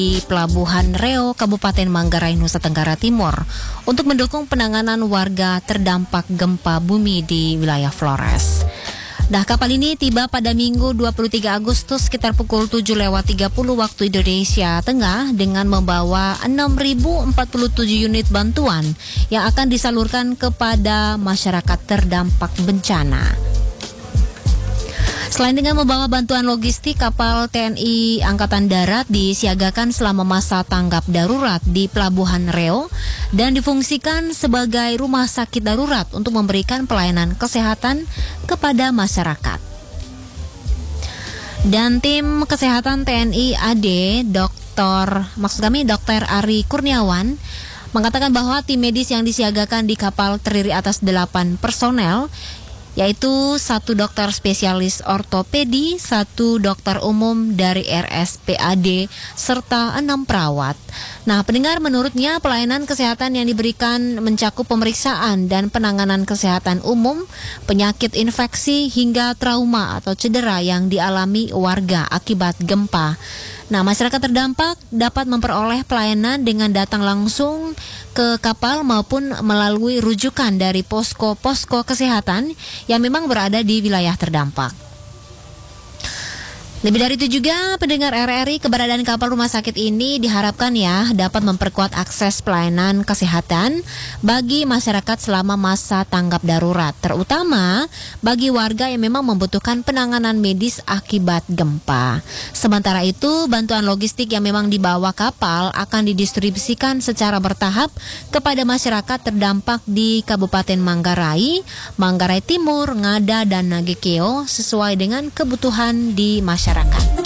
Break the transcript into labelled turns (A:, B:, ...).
A: di Pelabuhan Reo, Kabupaten Manggarai, Nusa Tenggara Timur untuk mendukung penanganan warga terdampak gempa bumi di wilayah Flores. Nah, kapal ini tiba pada Minggu 23 Agustus sekitar pukul 7.30 waktu Indonesia Tengah dengan membawa 6.047 unit bantuan yang akan disalurkan kepada masyarakat terdampak bencana. Selain dengan membawa bantuan logistik, kapal TNI Angkatan Darat disiagakan selama masa tanggap darurat di Pelabuhan Reo dan difungsikan sebagai rumah sakit darurat untuk memberikan pelayanan kesehatan kepada masyarakat. Dan tim kesehatan TNI AD, Dr. Ari Kurniawan, mengatakan bahwa tim medis yang disiagakan di kapal terdiri atas 8 personel, yaitu 1 dokter spesialis ortopedi, 1 dokter umum dari RSPAD, serta 6 perawat. Nah, pendengar, menurutnya pelayanan kesehatan yang diberikan mencakup pemeriksaan dan penanganan kesehatan umum, penyakit infeksi hingga trauma atau cedera yang dialami warga akibat gempa. Nah, masyarakat terdampak dapat memperoleh pelayanan dengan datang langsung ke kapal maupun melalui rujukan dari posko-posko kesehatan yang memang berada di wilayah terdampak. Lebih dari itu juga, pendengar RRI, keberadaan kapal rumah sakit ini diharapkan dapat memperkuat akses pelayanan kesehatan bagi masyarakat selama masa tanggap darurat, terutama bagi warga yang memang membutuhkan penanganan medis akibat gempa. Sementara itu, bantuan logistik yang memang dibawa kapal akan didistribusikan secara bertahap kepada masyarakat terdampak di Kabupaten Manggarai, Manggarai Timur, Ngada, dan Nagekeo sesuai dengan kebutuhan di masyarakat.